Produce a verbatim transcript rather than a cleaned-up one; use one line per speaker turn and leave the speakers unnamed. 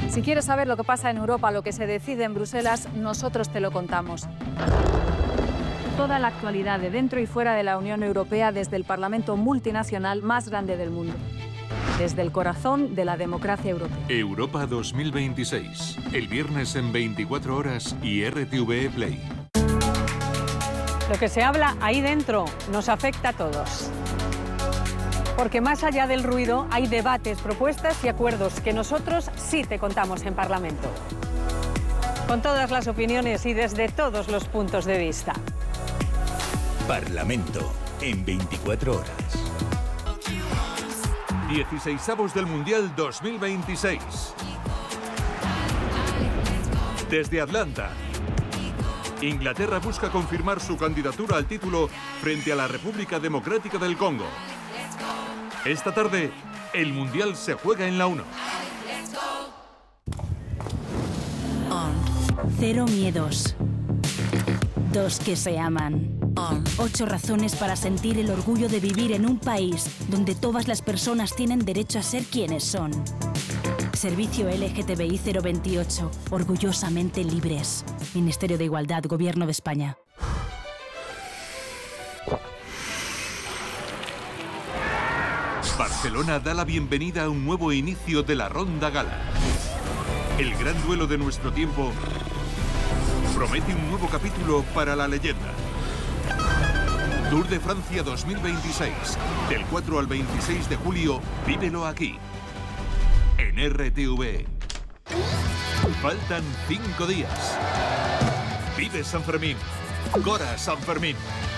Si quieres saber lo que pasa en Europa, lo que se decide en Bruselas, nosotros te lo contamos. Toda la actualidad de dentro y fuera de la Unión Europea desde el Parlamento multinacional más grande del mundo. Desde el corazón de la democracia europea.
Europa dos mil veintiséis. El viernes en veinticuatro horas y R T V E Play.
Lo que se habla ahí dentro nos afecta a todos. Porque más allá del ruido hay debates, propuestas y acuerdos que nosotros sí te contamos en Parlamento. Con todas las opiniones y desde todos los puntos de vista.
Parlamento en veinticuatro horas.
dieciseisavos del Mundial dos mil veintiséis. Desde Atlanta, Inglaterra busca confirmar su candidatura al título frente a la República Democrática del Congo. Esta tarde, el Mundial se juega en la uno.
On. Cero miedos. Dos que se aman. On. Ocho razones para sentir el orgullo de vivir en un país donde todas las personas tienen derecho a ser quienes son. Servicio L G T B I cero veintiocho. Orgullosamente libres. Ministerio de Igualdad, Gobierno de España.
Barcelona da la bienvenida a un nuevo inicio de la Ronda Gala. El gran duelo de nuestro tiempo promete un nuevo capítulo para la leyenda. Tour de Francia dos mil veintiséis. Del cuatro al veintiséis de julio, vívelo aquí, en R T V E. Faltan cinco días. Vive San Fermín. Cora San Fermín.